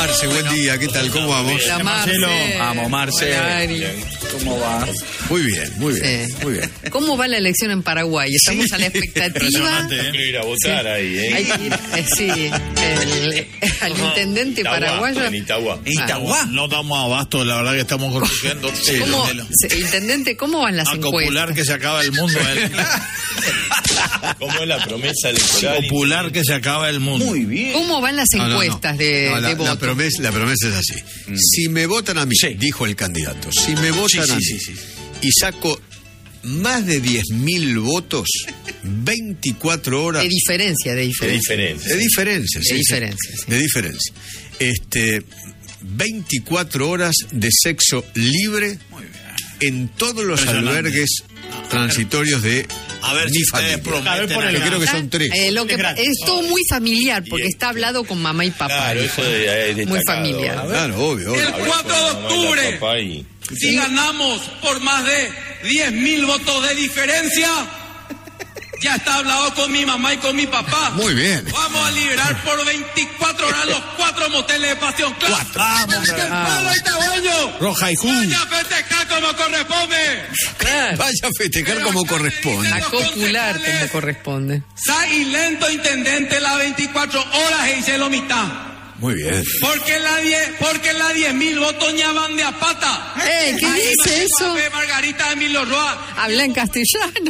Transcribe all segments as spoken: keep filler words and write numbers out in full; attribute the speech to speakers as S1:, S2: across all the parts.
S1: Marce, buen día, ¿qué tal? ¿Cómo vamos?
S2: Hola, Marcelo.
S3: Vamos, Marce. ¿Cómo va?
S1: Muy bien, muy bien,
S2: Sí.
S1: muy bien.
S2: ¿Cómo va la elección en Paraguay? Estamos a la expectativa.
S4: Hay que ir a votar
S2: Sí.
S4: ahí, ¿eh?
S2: Hay que ir, eh, sí, el, al intendente
S4: Itagua,
S2: paraguayo.
S4: en Itagua.
S3: ¿En Itagua?
S5: No damos abasto, la verdad que estamos construyendo. Sí,
S2: ¿Cómo,
S5: de lo-
S2: se- intendente, ¿cómo van las
S5: a
S2: encuestas?
S5: copular que se acaba el mundo. eh.
S4: ¿Cómo es la promesa electoral?
S5: Copular que se acaba el mundo.
S3: Muy bien.
S2: ¿Cómo van las
S1: No, no, no.
S2: encuestas de,
S1: No, la,
S2: de voto?
S1: la promesa, la promesa es así. Si me votan a mí, dijo el candidato, si me votan
S5: Sí,
S1: a
S5: sí,
S1: mí
S5: sí, sí.
S1: y saco más de diez mil votos, veinticuatro horas
S2: De diferencia, de
S4: ¿Qué
S2: diferencia.
S4: diferencia?
S1: de diferencia,
S2: De
S1: sí, sí.
S2: diferencia, sí.
S1: De diferencia. Este, veinticuatro horas de sexo libre en todos los
S5: Impresionante.
S1: albergues transitorios de
S5: A ver
S1: mi
S5: si ustedes
S1: familia.
S5: prometen.
S6: A ver,
S1: Que
S6: ponele.
S1: creo que son tres.
S2: Eh, lo que,
S6: gratis.
S2: es todo muy familiar, porque está hablado con mamá y papá.
S4: Claro,
S2: dijo.
S4: eso de- es
S2: Muy
S4: destacado.
S2: familiar.
S4: A ver,
S1: Claro, obvio, obvio.
S4: a ver,
S7: cuatro de
S4: con la mamá y la
S7: octubre.
S4: papá y-
S7: Si ganamos por más de diez mil votos de diferencia, ya está hablado con mi mamá y con mi papá.
S1: Muy bien.
S7: Vamos a liberar por veinticuatro horas los cuatro moteles de Pasión Club.
S5: Vamos,
S7: ¡Que palo y tabaño!
S5: Roja y Ju.
S7: ¡Vaya a festejar como corresponde!
S2: Claro.
S1: Vaya a festejar como corresponde.
S2: A copular como corresponde.
S7: Sa y lento, intendente, las veinticuatro horas e hice lo mitad.
S1: Muy bien.
S7: Porque la diez, porque la diez mil votos ya van de a pata.
S2: Eh, ¿qué
S7: Ahí
S2: dice
S7: me
S2: eso?
S7: fue Margarita Emilio Roa.
S2: Habla en castellano.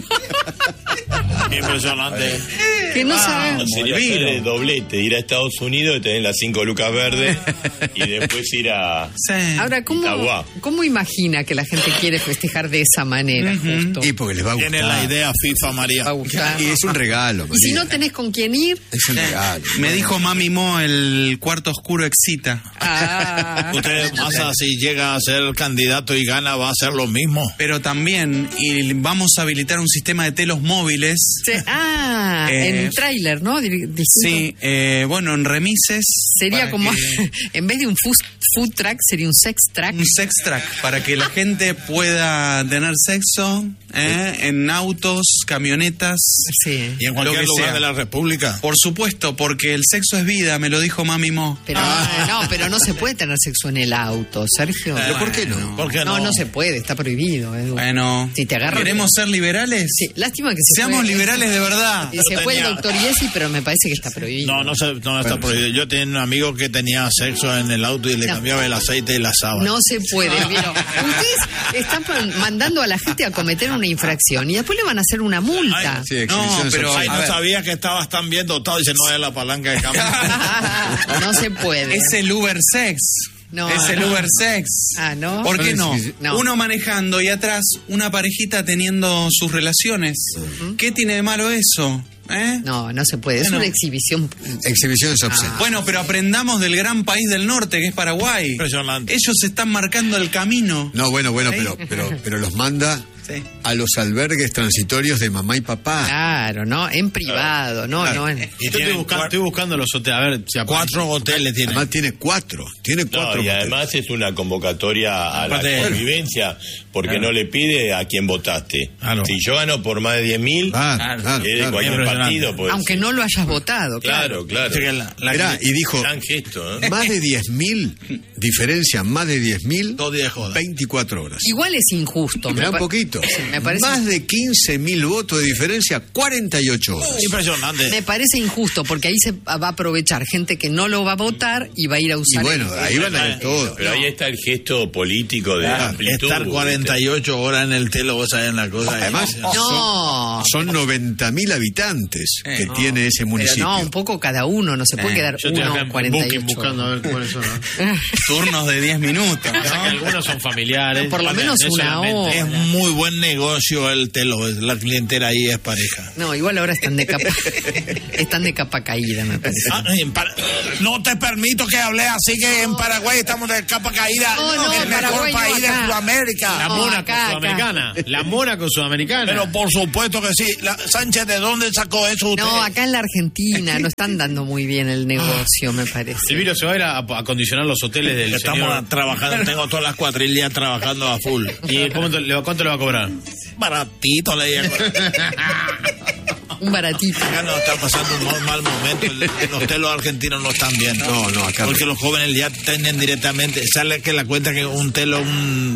S5: Impresionante.
S2: Que no
S4: No,
S2: sabemos.
S4: sería hacer el doblete, ir a Estados Unidos y tener las cinco lucas verdes y después ir a...
S2: Ahora, ¿cómo,
S4: Itagua.
S2: ¿cómo imagina que la gente quiere festejar de esa manera, justo?
S1: Y porque les va a gustar.
S5: Tiene la idea FIFA, María.
S2: Va a gustar.
S1: Y es un regalo.
S2: Y si
S1: María.
S2: no tenés con quién ir,
S1: Es un regalo.
S3: Me dijo Mami Mo, el cuarto oscuro excita.
S2: ah,
S5: Usted, Massa, si llega a ser candidato y gana, va a hacer lo mismo.
S3: Pero también, y vamos a habilitar un sistema de telos móviles.
S2: sí, ah,
S3: Eh,
S2: en tráiler, ¿no? Di- distinto.
S3: Sí, eh, bueno, en remises.
S2: Sería
S3: para
S2: como,
S3: que-
S2: en vez de un food, food track, sería un sex track.
S3: un sex track, para que la gente pueda tener sexo ¿eh? en autos, camionetas.
S2: Sí.
S5: Y en cualquier
S3: Lo que
S5: lugar
S3: sea.
S5: de la República.
S3: Por supuesto, porque el sexo es vida, me lo dijo Mami Mo.
S2: Pero no, pero no se puede tener sexo en el auto, Sergio.
S1: ¿Pero por qué no?
S5: ¿Por qué
S2: No,
S5: no?
S2: no se puede, está prohibido, Edu.
S3: Bueno,
S2: Si te agarran-
S3: ¿queremos ser liberales?
S2: Sí, lástima que se
S3: Seamos
S2: fue-
S3: liberales de verdad.
S2: Y se fue el
S5: tenía-
S2: doctor Yesi, pero me parece que está prohibido.
S5: No, no, se, no está prohibido. Yo tenía un amigo que tenía sexo en el auto y le
S2: No.
S5: cambiaba el aceite y la sábana.
S2: No se puede, pero ustedes están pan- mandando a la gente a cometer una infracción y después le van a hacer una multa.
S1: Sí, exhibiciones
S3: pero-
S1: obscenas.
S5: Ay,
S3: A
S5: no
S3: ver.
S5: sabía que estabas tan bien dotado. Dice, no es la palanca de cambio.
S2: No se puede.
S3: Es el Uber sex.
S2: No,
S3: es el
S2: no.
S3: Uber sex.
S2: Ah, ¿no?
S3: ¿Por qué no?
S2: No.
S3: Uno manejando y atrás una parejita teniendo sus relaciones. ¿Qué tiene de malo eso? ¿Eh?
S2: No, no se puede. Es
S3: Bueno.
S2: una exhibición.
S1: Exhibiciones obscenas.
S3: Bueno, pero aprendamos del gran país del norte que es Paraguay.
S5: Impresionante.
S3: Ellos están marcando el camino.
S1: No, bueno, bueno,
S3: ¿Sí?
S1: pero, pero, pero los manda
S3: Sí.
S1: a los albergues transitorios de mamá y papá.
S2: Claro, ¿no? En privado, no, no en.
S5: Y
S6: Yo estoy
S5: tienen
S6: buscando,
S5: cua-
S6: estoy buscando los hoteles. A ver si aparece.
S5: cuatro hoteles. Tienen.
S1: Además tiene cuatro, tiene cuatro.
S4: No, y
S1: moteles.
S4: además es una convocatoria a la
S5: Aparte-
S4: convivencia, porque
S5: Claro.
S4: no le pide a quién votaste.
S5: Claro.
S4: Si yo gano por más de diez mil,
S1: Claro,
S3: Claro.
S1: claro,
S4: es de
S1: claro.
S4: cualquier
S5: Impresionante.
S4: partido. Pues,
S2: Aunque no lo hayas votado, claro.
S4: Claro, claro.
S5: Dice que la- la-
S1: Mirá, y dijo,
S4: Gran gesto, ¿eh?
S1: más de diez mil, diferencia, más de diez mil,
S5: Dos días de joda.
S1: veinticuatro horas.
S2: Igual es injusto.
S1: Mirá un
S2: pa-
S1: poquito.
S2: Sí, me parece.
S1: Más de quince mil votos de diferencia, cuarenta y ocho horas.
S5: Impresionante.
S2: Me parece injusto porque ahí se va a aprovechar gente que no lo va a votar y va a ir a
S1: Y
S2: usar.
S1: bueno,
S2: el-
S1: ahí van a ir todos.
S4: Pero ahí está el gesto político de
S5: Ah,
S4: amplitud.
S5: estar cuarenta y ocho horas en el telo, vos sabés la cosa.
S1: Además,
S2: No,
S1: son noventa mil habitantes que tiene ese
S2: pero
S1: municipio.
S2: no, un poco cada uno, no se puede
S3: Eh,
S2: quedar
S6: Yo estoy acá
S2: uno
S6: en
S2: cuarenta y
S6: Booking
S2: ocho.
S6: buscando a ver cuáles son. ¿no?
S3: Turnos de diez minutos.
S6: Pasa que
S3: ¿no?
S6: algunos son familiares.
S2: Por lo
S6: Aparte,
S2: menos
S6: no es
S2: una
S6: solamente-
S2: hora.
S5: Es muy buen negocio el telo. La clientela ahí es pareja.
S2: No, igual ahora están de capa, están de capa caída, me parece.
S5: Ah, en Par- no te permito que hable así que en Paraguay estamos de capa caída.
S2: No, no,
S5: el mejor
S2: Paraguay no,
S5: país de
S2: acá.
S5: Sudamérica.
S6: La
S2: No,
S6: Mónaco
S2: acá, acá.
S6: Sudamericana. La Mónaco Sudamericana.
S5: Pero por supuesto que sí. La- Sánchez, ¿de dónde sacó eso usted?
S2: No, acá en la Argentina no están dando muy bien el negocio, me parece.
S6: Silvio se va a ir a, a acondicionar los hoteles del
S5: Estamos
S6: señor.
S5: trabajando, tengo todas las cuadrillas trabajando a full.
S6: ¿Y cómo te- le- cuánto le va a cobrar?
S5: Baratito le digo.
S2: Un baratito.
S5: Acá nos está pasando un mal, mal momento. El- Los telos argentinos no están bien.
S1: No, no, acá no.
S5: Porque los jóvenes ya tienen directamente, sale que la cuenta que un telo, un